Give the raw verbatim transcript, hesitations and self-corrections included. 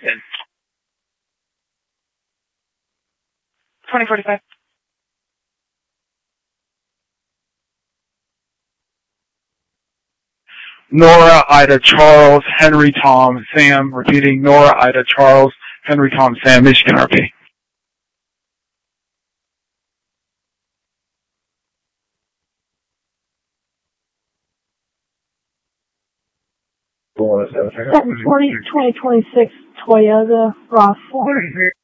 twenty forty-five. Nora, Ida, Charles, Henry, Tom, Sam. Repeating, Nora, Ida, Charles, Henry, Tom, Sam, Michigan R P. twenty twenty-six Toyota RAV four.